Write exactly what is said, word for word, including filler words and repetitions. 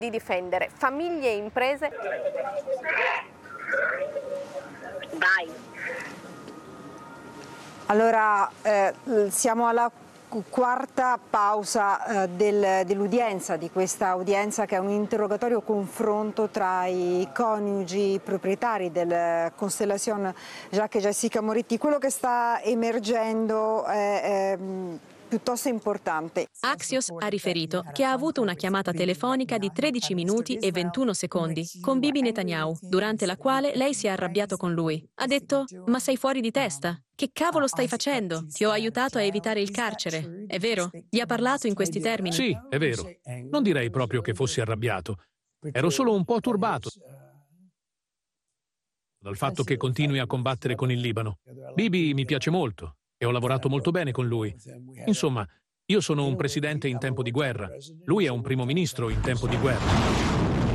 di difendere famiglie e imprese. Vai. Allora, eh, siamo alla quarta pausa eh, del, dell'udienza, di questa udienza che è un interrogatorio confronto tra i coniugi proprietari del Constellation Jacques e Jessica Moretti. Quello che sta emergendo è, è piuttosto importante. Axios ha riferito che ha avuto una chiamata telefonica di tredici minuti e ventuno secondi con Bibi Netanyahu, durante la quale lei si è arrabbiato con lui. Ha detto: "Ma sei fuori di testa? Che cavolo stai facendo? Ti ho aiutato a evitare il carcere." È vero? Gli ha parlato in questi termini? Sì, è vero. Non direi proprio che fossi arrabbiato. Ero solo un po' turbato dal fatto che continui a combattere con il Libano. Bibi mi piace molto e ho lavorato molto bene con lui. Insomma, io sono un presidente in tempo di guerra. Lui è un primo ministro in tempo di guerra.